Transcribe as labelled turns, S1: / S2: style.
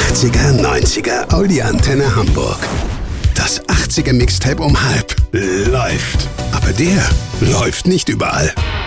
S1: 80er, 90er, Audi Antenne Hamburg. Das 80er Mixtape um halb läuft. Aber der läuft nicht überall.